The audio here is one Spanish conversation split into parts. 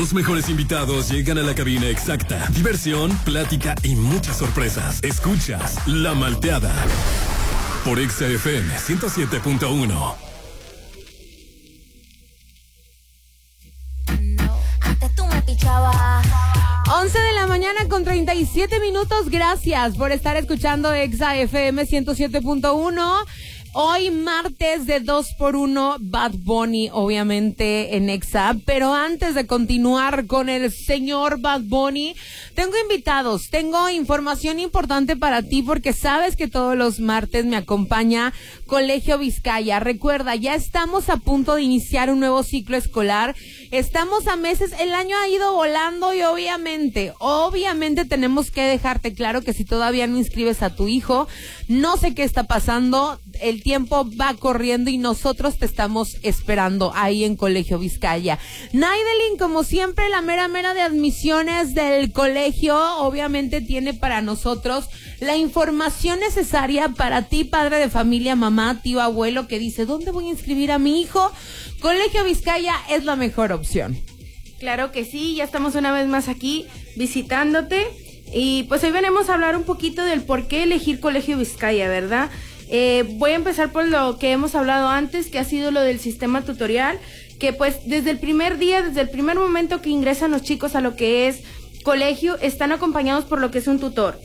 Los mejores invitados llegan a la cabina exacta. Diversión, plática y muchas sorpresas. Escuchas La Malteada por Exa FM 107.1. Antes tú me pichabas. 11 de la mañana con 37 minutos. Gracias por estar escuchando Exa FM 107.1. Hoy martes de 2x1, Bad Bunny, obviamente en Exa. Pero antes de continuar con el señor Bad Bunny, tengo invitados, tengo información importante para ti porque sabes que todos los martes me acompaña Colegio Vizcaya. Recuerda, ya estamos a punto de iniciar un nuevo ciclo escolar. Estamos a meses, el año ha ido volando y obviamente tenemos que dejarte claro que si todavía no inscribes a tu hijo, no sé qué está pasando, el tiempo va corriendo y nosotros te estamos esperando ahí en Colegio Vizcaya. Naidelin, como siempre, la mera de admisiones del colegio, obviamente tiene para nosotros la información necesaria para ti, padre de familia, mamá, tío, abuelo, que dice, ¿dónde voy a inscribir a mi hijo? Colegio Vizcaya es la mejor opción. Claro que sí, ya estamos una vez más aquí visitándote y pues hoy venimos a hablar un poquito del por qué elegir Colegio Vizcaya, ¿verdad? Voy a empezar por lo que hemos hablado antes, que ha sido lo del sistema tutorial, que pues desde el primer día, desde el primer momento que ingresan los chicos a lo que es colegio, están acompañados por lo que es un tutor,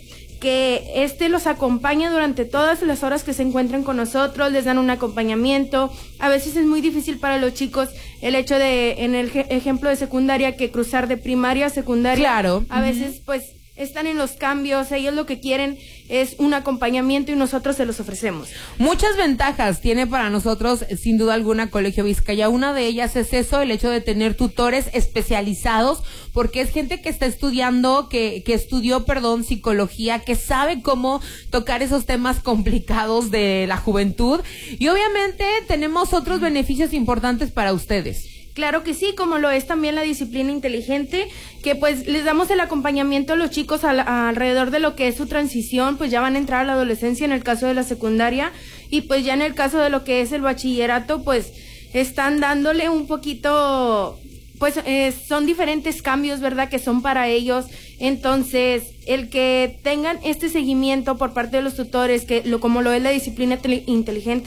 que los acompaña durante todas las horas que se encuentran con nosotros, les dan un acompañamiento. A veces es muy difícil para los chicos el hecho de, en el ejemplo de secundaria, que cruzar de primaria a secundaria. Claro. A veces pues están en los cambios, ellos lo que quieren es un acompañamiento y nosotros se los ofrecemos. Muchas ventajas tiene para nosotros, sin duda alguna, Colegio Vizcaya. Una de ellas es eso, el hecho de tener tutores especializados, porque es gente que está estudiando, que estudió, psicología, que sabe cómo tocar esos temas complicados de la juventud. Y obviamente tenemos otros beneficios importantes para ustedes. Claro que sí, como lo es también la disciplina inteligente, que pues les damos el acompañamiento a los chicos alrededor de lo que es su transición, pues ya van a entrar a la adolescencia en el caso de la secundaria, y pues ya en el caso de lo que es el bachillerato, pues están dándole un poquito, pues son diferentes cambios, ¿verdad?, que son para ellos. Entonces, el que tengan este seguimiento por parte de los tutores, como lo es la disciplina inteligente,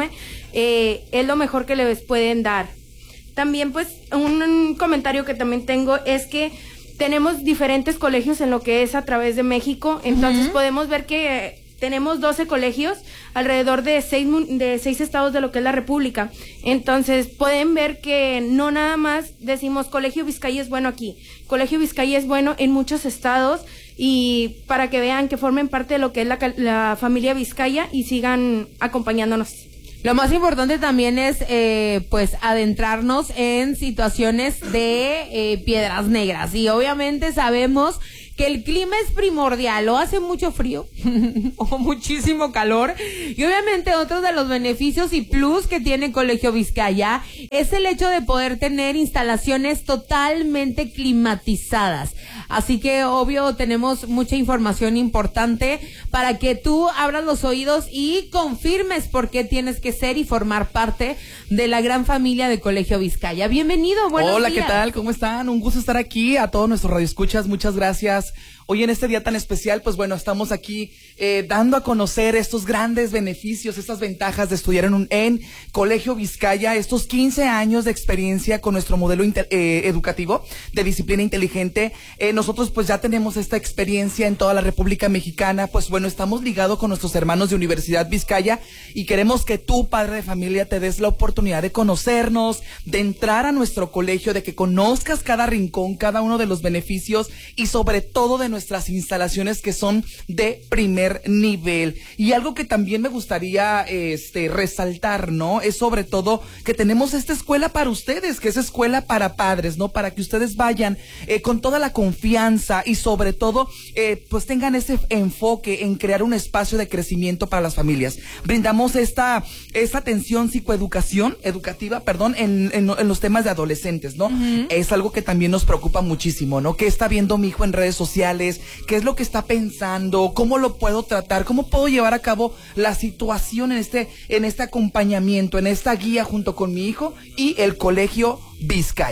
es lo mejor que les pueden dar. También, pues, un comentario que también tengo es que tenemos diferentes colegios en lo que es a través de México. Entonces, podemos ver que tenemos 12 colegios alrededor de 6 estados de lo que es la República. Entonces, pueden ver que no nada más decimos Colegio Vizcaya es bueno aquí. Colegio Vizcaya es bueno en muchos estados, y para que vean que formen parte de lo que es la familia Vizcaya y sigan acompañándonos. Lo más importante también es, pues, adentrarnos en situaciones de piedras negras. Y obviamente sabemos que el clima es primordial, o hace mucho frío o muchísimo calor. Y obviamente otro de los beneficios y plus que tiene Colegio Vizcaya es el hecho de poder tener instalaciones totalmente climatizadas. Así que obvio tenemos mucha información importante para que tú abras los oídos y confirmes por qué tienes que ser y formar parte de la gran familia de Colegio Vizcaya. Bienvenido, buenos días. Hola, ¿qué tal? ¿Cómo están? Un gusto estar aquí. A todos nuestros radioescuchas, muchas gracias. Hoy en este día tan especial, pues bueno, estamos aquí dando a conocer estos grandes beneficios, estas ventajas de estudiar en Colegio Vizcaya, estos 15 años de experiencia con nuestro modelo educativo de disciplina inteligente. Nosotros pues ya tenemos esta experiencia en toda la República Mexicana. Pues bueno, estamos ligados con nuestros hermanos de Universidad Vizcaya y queremos que tú, padre de familia, te des la oportunidad de conocernos, de entrar a nuestro colegio, de que conozcas cada rincón, cada uno de los beneficios y sobre todo de nuestras instalaciones que son de primer nivel. Y algo que también me gustaría resaltar, ¿no? Es sobre todo que tenemos esta escuela para ustedes, que es escuela para padres, ¿no? Para que ustedes vayan con toda la confianza y sobre todo pues tengan ese enfoque en crear un espacio de crecimiento para las familias. Brindamos esta atención educativa, en los temas de adolescentes, ¿no? Es algo que también nos preocupa muchísimo, ¿no? ¿Qué está viendo mi hijo en redes sociales? ¿Qué es lo que está pensando? ¿Cómo lo puedo tratar? ¿Cómo puedo llevar a cabo la situación en este acompañamiento, en esta guía junto con mi hijo y el Colegio Vizcaya?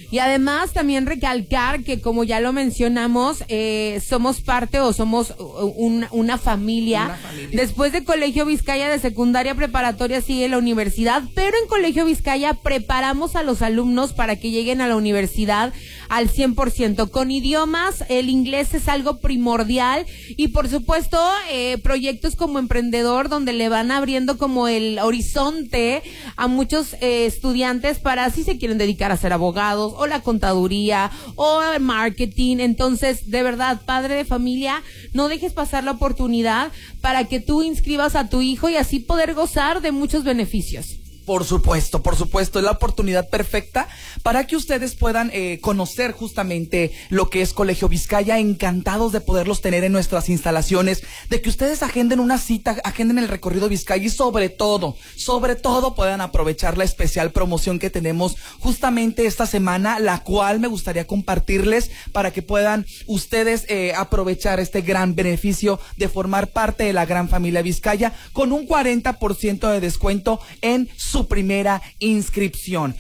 Y además también recalcar que, como ya lo mencionamos, somos parte o somos una familia. Después de Colegio Vizcaya de secundaria preparatoria sigue la universidad, pero en Colegio Vizcaya preparamos a los alumnos para que lleguen a la universidad al 100%. Con idiomas, el inglés es algo primordial y por supuesto proyectos como emprendedor donde le van abriendo como el horizonte a muchos estudiantes para si se quieren dedicar a ser abogados o la contaduría o el marketing. Entonces, de verdad, padre de familia, no dejes pasar la oportunidad para que tú inscribas a tu hijo y así poder gozar de muchos beneficios. Por supuesto, es la oportunidad perfecta para que ustedes puedan conocer justamente lo que es Colegio Vizcaya. Encantados de poderlos tener en nuestras instalaciones, de que ustedes agenden una cita, agenden el recorrido Vizcaya y sobre todo puedan aprovechar la especial promoción que tenemos justamente esta semana, la cual me gustaría compartirles para que puedan ustedes aprovechar este gran beneficio de formar parte de la gran familia Vizcaya con un 40% de descuento en su primera inscripción.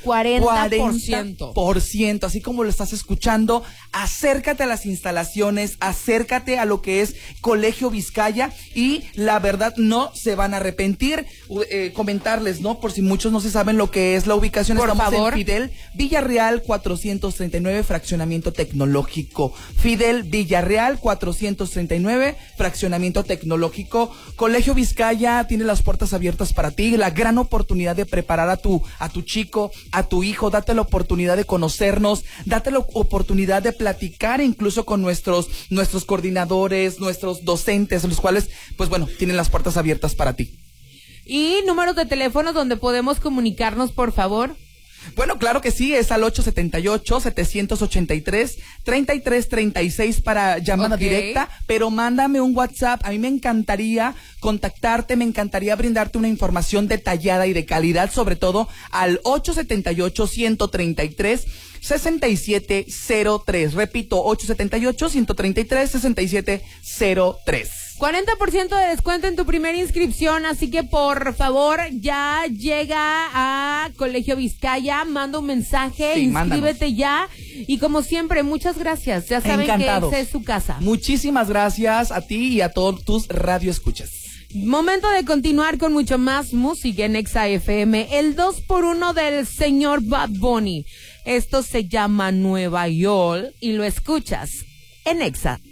40%, así como lo estás escuchando. Acércate a las instalaciones, acércate a lo que es Colegio Vizcaya y la verdad no se van a arrepentir. Comentarles, ¿no? Por si muchos no se saben lo que es la ubicación. Por Estamos favor. en Fidel Villarreal 439, fraccionamiento tecnológico. Fidel Villarreal 439, fraccionamiento tecnológico. Colegio Vizcaya tiene las puertas abiertas para ti, la gran oportunidad de preparar a tu chico, a tu hijo. Date la oportunidad de conocernos, date la oportunidad de platicar incluso con nuestros coordinadores, nuestros docentes, los cuales, pues bueno, tienen las puertas abiertas para ti. ¿Y números de teléfono donde podemos comunicarnos, por favor? Bueno, claro que sí, es al 878-783-3336 para llamada directa, pero mándame un WhatsApp. A mí me encantaría contactarte, me encantaría brindarte una información detallada y de calidad, sobre todo al 878-133-6703. Repito, 878-133-6703. 40% de descuento en tu primera inscripción, así que por favor ya llega a Colegio Vizcaya, manda un mensaje, sí, inscríbete mándanos. ya y como siempre, muchas gracias, ya saben Encantados. que esa es su casa. Muchísimas gracias a ti y a todos tus radioescuchas. Momento de continuar con mucho más música en Exa FM, el 2x1 del señor Bad Bunny. Esto se llama Nueva York y lo escuchas en Exa.